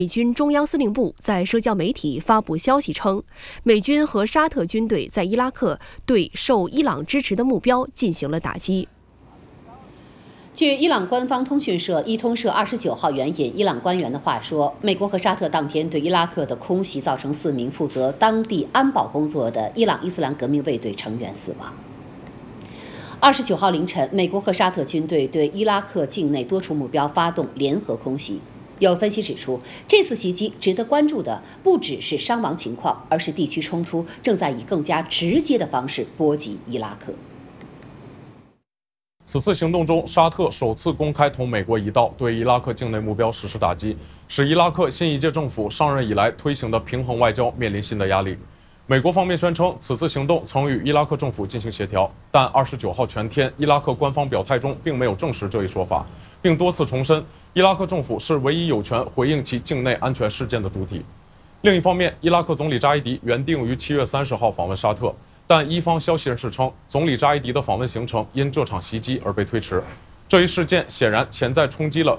美军中央司令部在社交媒体发布消息称，美军和沙特军队在伊拉克对受伊朗支持的目标进行了打击。 据伊朗官方通讯社伊通社29号援引伊朗官员的话说，美国和沙特当天对伊拉克的空袭造成4名负责当地安保工作的伊朗伊斯兰革命卫队成员死亡。29号凌晨，美国和沙特军队对伊拉克境内多处目标发动联合空袭。有分析指出，这次袭击值得关注的不只是伤亡情况，而是地区冲突正在以更加直接的方式波及伊拉克。 此次行动中，沙特首次公开同美国一道对伊拉克境内目标实施打击，使伊拉克新一届政府上任以来推行的平衡外交面临新的压力。美国方面宣称，此次行动曾与伊拉克政府进行协调，但29号全天，伊拉克官方表态中并没有证实这一说法，并多次重申伊拉克政府是唯一有权回应其境内安全事件的主体。另一方面，伊拉克总理扎伊迪原定于7月30号访问沙特，但伊方消息人士称，总理扎伊迪的访问行程因这场袭击而被推迟。这一事件显然潜在冲击了